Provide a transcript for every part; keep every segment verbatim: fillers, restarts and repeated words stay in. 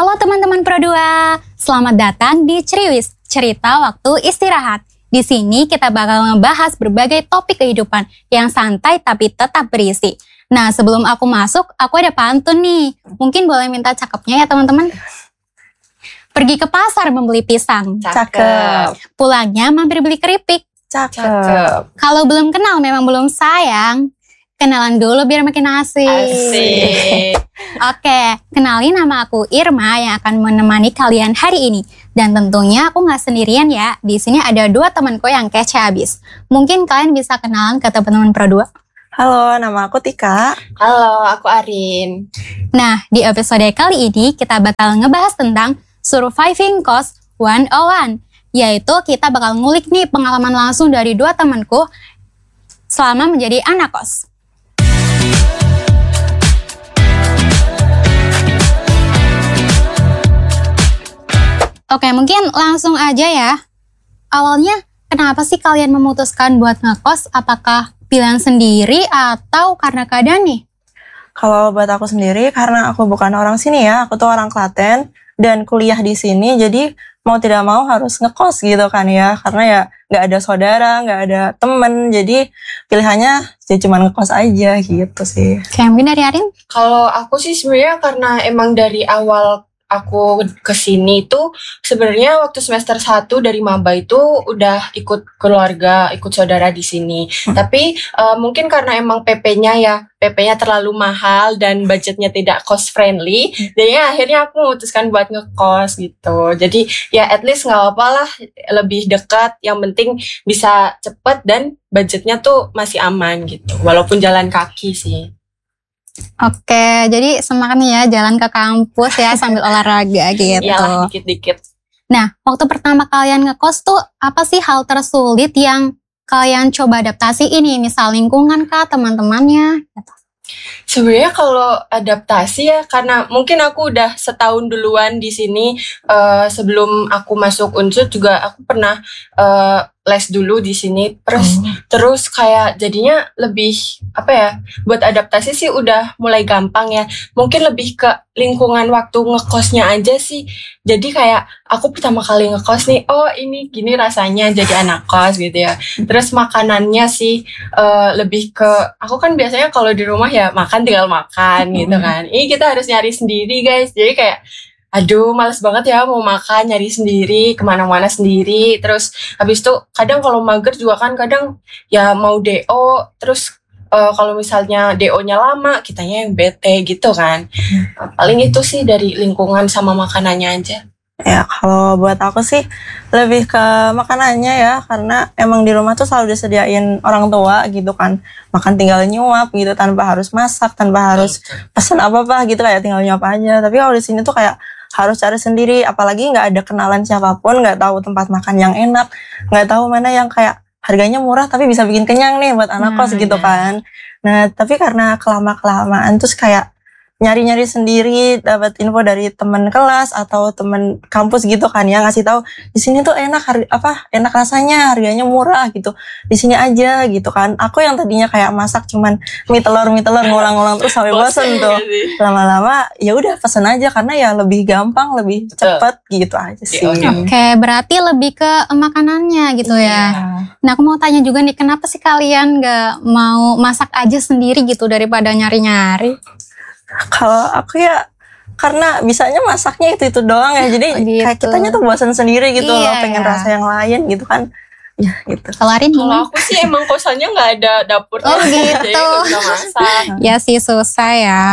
Halo teman-teman Pro dua, selamat datang di Ceriwis, cerita waktu istirahat. Di sini kita bakal ngebahas berbagai topik kehidupan yang santai tapi tetap berisi. Nah, sebelum aku masuk, aku ada pantun nih. Mungkin boleh minta cakepnya ya teman-teman? Pergi ke pasar membeli pisang. Cakep. Pulangnya mampir beli keripik. Cakep. Kalau belum kenal memang belum sayang. Kenalan dulu biar makin asik. Asik. Oke, kenalin nama aku Irma yang akan menemani kalian hari ini. Dan tentunya aku nggak sendirian ya. Di sini ada dua temanku yang kece abis. Mungkin kalian bisa kenalan ke teman-teman Pro dua. Halo, nama aku Tika. Halo, aku Arin. Nah, di episode kali ini kita bakal ngebahas tentang Surviving Kos seratus satu. Yaitu kita bakal ngulik nih pengalaman langsung dari dua temanku selama menjadi anak kos. Oke, mungkin langsung aja ya. Awalnya kenapa sih kalian memutuskan buat ngekos? Apakah pilihan sendiri atau karena keadaan nih? Kalau buat aku sendiri, karena aku bukan orang sini ya, aku tuh orang Klaten dan kuliah di sini, jadi mau tidak mau harus ngekos gitu kan ya, karena ya nggak ada saudara, nggak ada temen, jadi pilihannya ya cuma ngekos aja gitu sih. Kayak mungkin dari Arin? Kalau aku sih sebenarnya karena emang dari awal aku kesini tuh sebenarnya waktu semester satu dari maba itu udah ikut keluarga, ikut saudara di sini. Hmm. Tapi uh, mungkin karena emang P P-nya ya, P P-nya terlalu mahal dan budgetnya tidak cost friendly, hmm. jadi akhirnya aku memutuskan buat ngekos gitu. Jadi ya at least nggak apa-apa lah, lebih dekat. Yang penting bisa cepet dan budgetnya tuh masih aman gitu. Walaupun jalan kaki sih. Oke, jadi semangat nih ya jalan ke kampus ya sambil olahraga gitu. Iyalah, dikit-dikit. Nah, waktu pertama kalian ngekos tuh apa sih hal tersulit yang kalian coba adaptasi ini? Misal lingkungan kah, teman-temannya? Gitu. Sebenarnya kalau adaptasi ya karena mungkin aku udah setahun duluan di sini, uh, sebelum aku masuk Unsur juga aku pernah uh, les dulu di sini, terus oh. terus kayak jadinya lebih apa ya, buat adaptasi sih udah mulai gampang ya. Mungkin lebih ke lingkungan waktu ngekosnya aja sih. Jadi kayak aku pertama kali ngekos nih, oh ini gini rasanya jadi anak kos gitu ya. Terus makanannya sih uh, lebih ke, aku kan biasanya kalau di rumah ya makan tinggal makan gitu kan. Ini kita harus nyari sendiri guys. Jadi kayak aduh males banget ya mau makan, nyari sendiri, kemana-mana sendiri. Terus habis itu kadang kalau mager juga kan kadang ya mau D O, terus uh, kalau misalnya D O-nya lama, kitanya yang bete gitu kan. Nah, paling itu sih dari lingkungan sama makanannya aja. Ya kalau buat aku sih lebih ke makanannya ya, karena emang di rumah tuh selalu disediain orang tua gitu kan. Makan tinggal nyuap gitu tanpa harus masak, tanpa harus pesan apa-apa gitu, kayak tinggal nyuap aja. Tapi kalau di sini tuh kayak harus cari sendiri, apalagi nggak ada kenalan siapapun, nggak tahu tempat makan yang enak, nggak tahu mana yang kayak harganya murah tapi bisa bikin kenyang nih buat anak kos nah, gitu ya. Kan. Nah tapi karena kelama-kelamaan terus kayak nyari-nyari sendiri, dapat info dari teman kelas atau teman kampus gitu kan ya, ngasih tahu di sini tuh enak, harga, apa enak rasanya, harganya murah gitu, di sini aja gitu kan. Aku yang tadinya kayak masak cuman mie telur mie telur ngulang-ngulang terus sampai bosen tuh, lama-lama ya udah pesen aja karena ya lebih gampang, lebih cepet gitu aja sih. Oke, okay, berarti lebih ke makanannya gitu ya. Yeah. Nah aku mau tanya juga nih, kenapa sih kalian nggak mau masak aja sendiri gitu daripada nyari-nyari? Kalau aku ya karena bisanya masaknya itu itu doang ya, jadi oh gitu. Kayak kitanya tuh bosan sendiri gitu iya, loh, pengen ya. Rasa yang lain gitu kan ya gitu. Kalau aku sih emang kosannya nggak ada dapurnya, oh gitu. Jadi nggak bisa masak. Ya sih susah ya.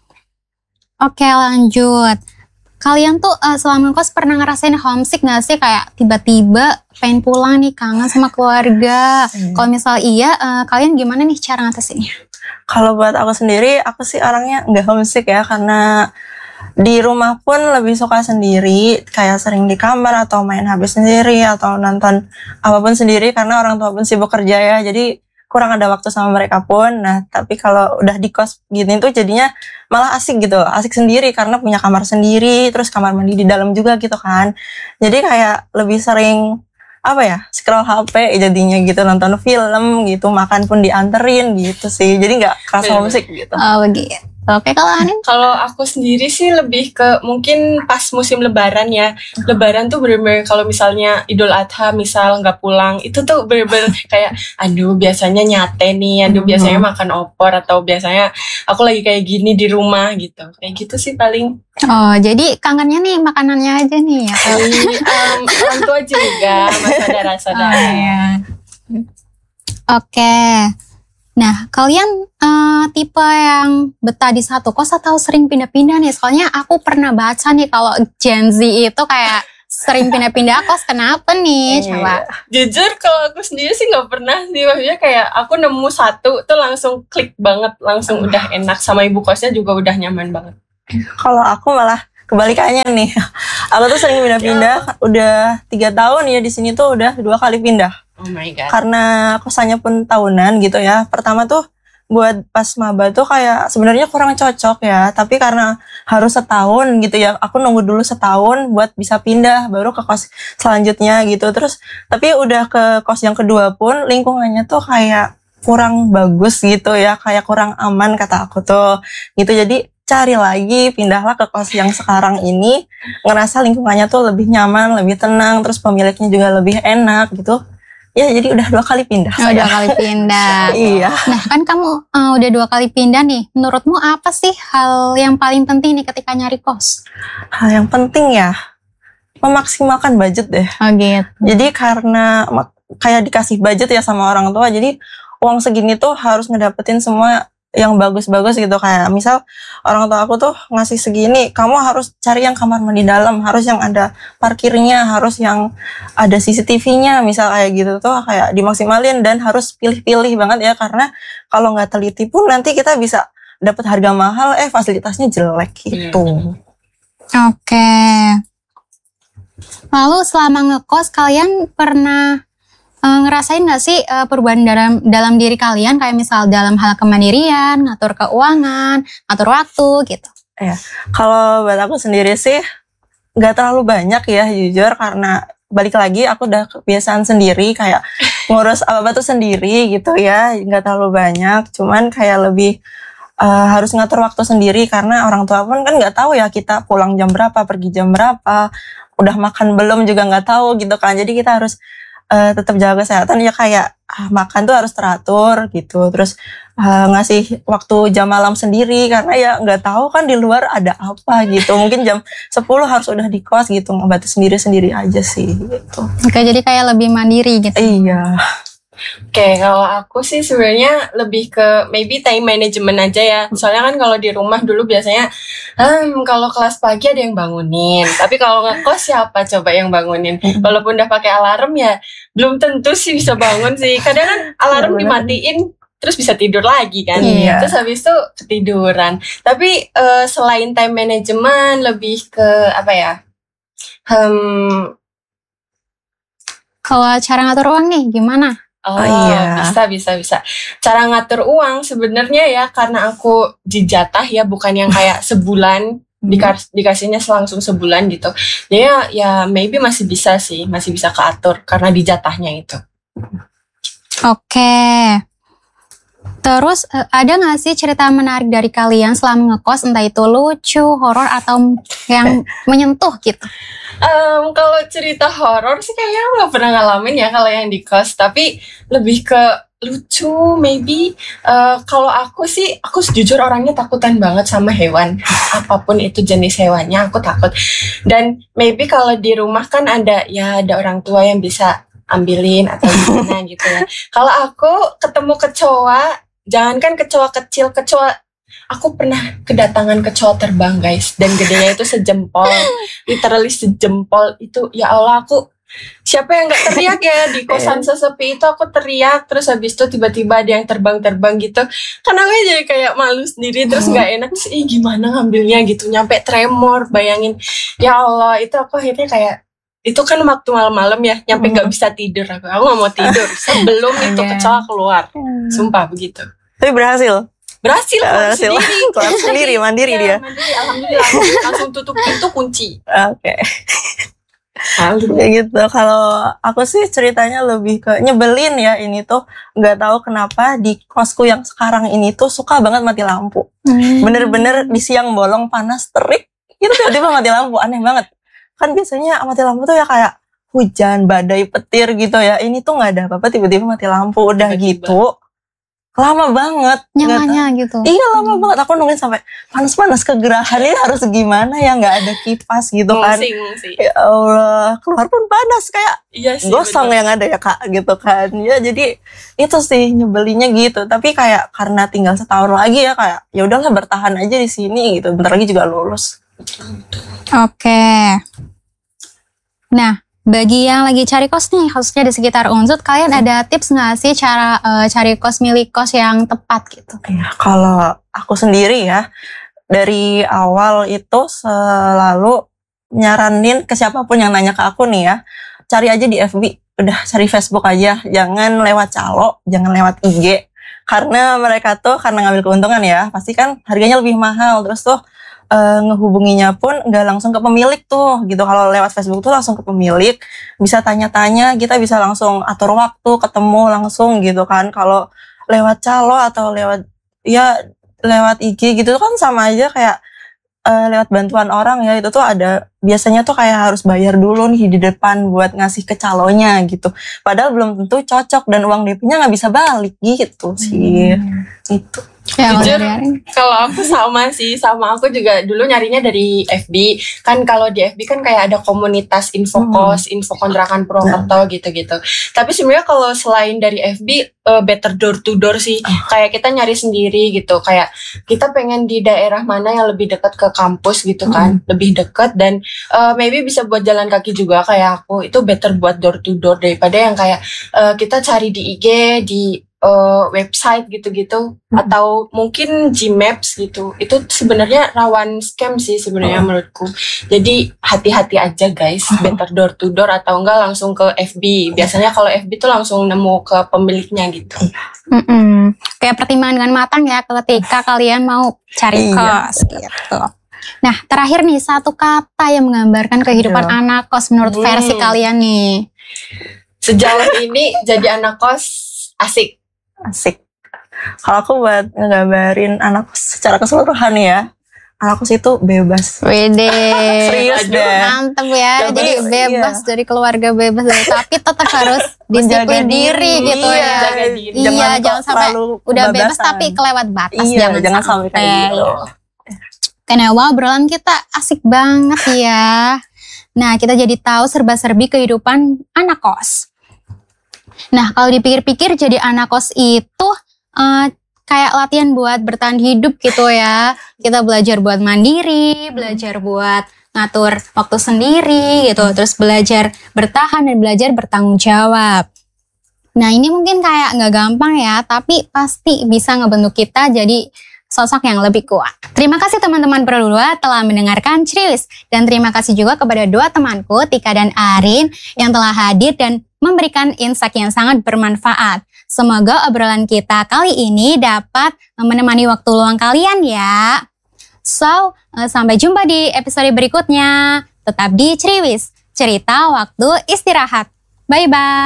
Oke lanjut. Kalian tuh uh, selama kos pernah ngerasain homesick nggak sih, kayak tiba-tiba pengen pulang nih, kangen sama keluarga? Hmm. Kalau misal iya, uh, kalian gimana nih cara ngatasinnya? Kalau buat aku sendiri, aku sih orangnya nggak homesick ya, karena di rumah pun lebih suka sendiri, kayak sering di kamar atau main H P sendiri atau nonton apapun sendiri, karena orang tua pun sibuk kerja ya, jadi kurang ada waktu sama mereka pun. Nah tapi kalau udah di kos gini tuh jadinya malah asik gitu, asik sendiri karena punya kamar sendiri, terus kamar mandi di dalam juga gitu kan. Jadi kayak lebih sering apa ya, scroll H P jadinya gitu, nonton film gitu, makan pun dianterin gitu sih, jadi nggak kerasa homesick gitu. Oh begitu. Oke, kalau Anin? Kalau aku sendiri sih lebih ke mungkin pas musim lebaran ya. Lebaran tuh bener-bener kalau misalnya Idul Adha misal nggak pulang, itu tuh bener-bener kayak aduh biasanya nyate nih, aduh biasanya makan opor, atau biasanya aku lagi kayak gini di rumah gitu. Kayak gitu sih paling. Oh, jadi kangennya nih makanannya aja nih ya? Kali um, orang tua juga, sama saudara-saudara. Oh, iya. Oke. Nah, kalian eh, tipe yang betah di satu kos atau sering pindah-pindah nih? Soalnya aku pernah baca nih kalau Gen Z itu kayak sering pindah-pindah kos. Kenapa nih? Coba. Jujur kalau aku sendiri sih nggak pernah sih. Maksudnya kayak aku nemu satu tuh langsung klik banget, langsung udah enak, sama ibu kosnya juga udah nyaman banget. Kalau aku malah kebalikannya nih. Aku tuh sering pindah-pindah. Udah tiga tahun ya di sini tuh udah dua kali pindah. Oh my god. Karena kosannya pun tahunan gitu ya. Pertama tuh buat pas maba tuh kayak sebenarnya kurang cocok ya. Tapi karena harus setahun gitu ya. Aku nunggu dulu setahun buat bisa pindah baru ke kos selanjutnya gitu. Terus tapi udah ke kos yang kedua pun lingkungannya tuh kayak kurang bagus gitu ya. Kayak kurang aman kata aku tuh. Gitu jadi cari lagi, pindahlah ke kos yang sekarang ini. Ngerasa lingkungannya tuh lebih nyaman, lebih tenang. Terus pemiliknya juga lebih enak gitu. Ya jadi udah dua kali pindah. Oh, dua kali pindah. Iya. Nah, kan kamu uh, udah dua kali pindah nih. Menurutmu apa sih hal yang paling penting nih ketika nyari kos? Hal yang penting ya memaksimalkan budget deh. Oh gitu. Jadi karena kayak dikasih budget ya sama orang tua, jadi uang segini tuh harus ngedapetin semua yang bagus-bagus gitu. Kayak misal orang tua aku tuh ngasih segini, kamu harus cari yang kamar mandi dalam, harus yang ada parkirnya, harus yang ada C C T V-nya, misal kayak gitu tuh kayak dimaksimalin. Dan harus pilih-pilih banget ya, karena kalau nggak teliti pun nanti kita bisa dapat harga mahal eh fasilitasnya jelek gitu. Oke. Okay. Lalu selama ngekos kalian pernah Uh, ngerasain gak sih uh, perubahan dalam dalam diri kalian, kayak misal dalam hal kemandirian, ngatur keuangan, ngatur waktu gitu? Ya, kalau buat aku sendiri sih nggak terlalu banyak ya jujur, karena balik lagi aku udah kebiasaan sendiri kayak ngurus apa-apa tuh sendiri gitu ya, nggak terlalu banyak, cuman kayak lebih uh, harus ngatur waktu sendiri karena orang tua pun kan nggak tahu ya kita pulang jam berapa, pergi jam berapa, udah makan belum juga nggak tahu gitu kan, jadi kita harus Uh, tetap jaga kesehatan ya, kayak uh, makan tuh harus teratur gitu, terus uh, ngasih waktu jam malam sendiri karena ya nggak tahu kan di luar ada apa gitu, mungkin jam sepuluh harus udah di kos gitu, ngebantu sendiri-sendiri aja sih gitu. Oke, jadi kayak lebih mandiri gitu. Iya. Oke, okay, kalau aku sih sebenarnya lebih ke maybe time management aja ya. Soalnya kan kalau di rumah dulu biasanya, hmm, kalau kelas pagi ada yang bangunin. Tapi kalau ngekos siapa coba yang bangunin? Walaupun udah pakai alarm ya, belum tentu sih bisa bangun sih. Kadang kan alarm dimatiin, terus bisa tidur lagi kan. Iya. Terus habis itu ketiduran. Tapi uh, selain time management, lebih ke apa ya? Hmm, kalau cara ngatur uang nih gimana? Oh, oh iya, bisa bisa bisa. Cara ngatur uang sebenarnya ya karena aku dijatah ya, bukan yang kayak sebulan dikas dikasihnya langsung sebulan gitu. Jadi ya, ya maybe masih bisa sih, masih bisa keatur karena dijatahnya itu. Oke. Terus ada nggak sih cerita menarik dari kalian selama ngekos, entah itu lucu, horor atau yang menyentuh gitu? Um, kalau cerita horor sih kayaknya aku gak pernah ngalamin ya kalau yang di kos, tapi lebih ke lucu maybe. Uh, kalau aku sih, aku jujur orangnya takutan banget sama hewan, apapun itu jenis hewannya aku takut. Dan maybe kalau di rumah kan ada ya ada orang tua yang bisa ambilin atau gimana gitu ya. Kalau aku ketemu kecoa, jangankan kecoa kecil, kecoa aku pernah kedatangan kecoa terbang guys, dan gedenya itu sejempol, literally sejempol itu. Ya Allah, aku siapa yang nggak teriak ya di kosan sesepi itu, aku teriak. Terus habis itu tiba-tiba ada yang terbang-terbang gitu, karena aku jadi kayak malu sendiri, terus nggak enak sih, gimana ngambilnya gitu, nyampe tremor, bayangin. Ya Allah, itu aku akhirnya kayak, itu kan waktu malam-malam ya, nyampe nggak bisa tidur, aku aku nggak mau tidur sebelum itu kecoa keluar, sumpah begitu. Tapi berhasil. Berhasil, berhasil sendiri. keluar sendiri, mandiri ya, dia. Mandiri, alhamdulillah. Langsung tutup pintu, kunci. Oke. Okay. Halu. Kayak gitu. Kalau aku sih ceritanya lebih ke nyebelin ya, ini tuh nggak tahu kenapa di kosku yang sekarang ini tuh suka banget mati lampu. Hmm. Bener-bener di siang bolong panas terik itu tiba-tiba mati lampu, aneh banget. Kan biasanya mati lampu tuh ya kayak hujan, badai, petir gitu ya. Ini tuh nggak ada apa-apa, tiba-tiba mati lampu. Udah Tiba-tiba. gitu lama banget. Nggak Nyalanya gitu. tahu. Iya lama banget. Aku nungguin sampai panas-panas kegerahan ini harus gimana ya, nggak ada kipas gitu kan. Ngungsing, ngungsing. Ya Allah, keluar pun panas kayak Iya sih. gosong bener. yang ada ya kak gitu kan. Ya jadi itu sih nyebelinnya gitu. Tapi kayak karena tinggal setahun lagi ya, kayak ya udahlah bertahan aja di sini gitu. Bentar lagi juga lulus. Oke. Nah, bagi yang lagi cari kos nih, khususnya di sekitar Unsut, kalian ada tips nggak sih cara eh, cari kos milik kos yang tepat gitu? Ya, kalau aku sendiri ya, dari awal itu selalu nyaranin ke siapapun yang nanya ke aku nih ya, cari aja di F B, udah cari Facebook aja, jangan lewat calo, jangan lewat I G, karena mereka tuh karena ngambil keuntungan ya, pasti kan harganya lebih mahal, terus tuh eh, ngehubunginya pun nggak langsung ke pemilik tuh gitu. Kalau lewat Facebook tuh langsung ke pemilik, bisa tanya-tanya, kita bisa langsung atur waktu ketemu langsung gitu kan. Kalau lewat calo atau lewat ya lewat I G gitu kan sama aja kayak eh, lewat bantuan orang ya, itu tuh ada biasanya tuh kayak harus bayar dulu nih di depan buat ngasih ke calonya gitu. Padahal belum tentu cocok dan uang D P-nya nggak bisa balik gitu sih. Itu. Ya, kalau Jujur, dari Arin? kalau aku sama sih, sama aku juga dulu nyarinya dari F B. Kan kalau di F B kan kayak ada komunitas info kos, info kontrakan Purwokerto gitu-gitu. Tapi sebenarnya kalau selain dari F B, eh, better door to door sih. Kayak kita nyari sendiri gitu. Kayak kita pengen di daerah mana yang lebih dekat ke kampus gitu kan, lebih dekat dan eh, maybe bisa buat jalan kaki juga kayak aku. Itu better buat door to door daripada yang kayak eh, kita cari di I G, di uh, website gitu-gitu atau mungkin Gmaps gitu. Itu sebenarnya rawan scam sih sebenarnya menurutku. Jadi hati-hati aja guys, better door to door atau enggak langsung ke F B. Biasanya kalau F B tuh langsung nemu ke pemiliknya gitu. Mm-mm. Kayak pertimbangan dengan matang ya ketika kalian mau cari Iya. kos gitu. Nah, terakhir nih satu kata yang menggambarkan kehidupan Iya. anak kos menurut Hmm. versi kalian nih. Sejauh ini jadi anak kos asik. Asik. Kalau aku buat ngegambarin anak kos secara keseluruhan ya, anak kos itu bebas. Wede. Serius Aduh, deh. Mantep ya, Tapi, jadi bebas iya. dari keluarga bebas, tapi tetap harus Menjaga disiplin diri gitu iya, ya. jaga diri. Iya, kok jangan sampai terlalu udah bebas kebablasan. tapi kelewat batas. Iya, jangan, jangan sampai kayak gitu. Karena wow, obrolan kita asik banget ya. Nah, kita jadi tahu serba-serbi kehidupan anak kos. Nah, kalau dipikir-pikir jadi anak kos itu eh, kayak latihan buat bertahan hidup gitu ya. Kita belajar buat mandiri, belajar buat ngatur waktu sendiri gitu. Terus belajar bertahan dan belajar bertanggung jawab. Nah, ini mungkin kayak nggak gampang ya, tapi pasti bisa ngebentuk kita jadi sosok yang lebih kuat. Terima kasih teman-teman berdua telah mendengarkan Ceriwis. Dan terima kasih juga kepada dua temanku, Tika dan Arin, yang telah hadir dan memberikan insight yang sangat bermanfaat. Semoga obrolan kita kali ini dapat menemani waktu luang kalian ya. So, eh, sampai jumpa di episode berikutnya. Tetap di Ceriwis, cerita waktu istirahat. Bye-bye.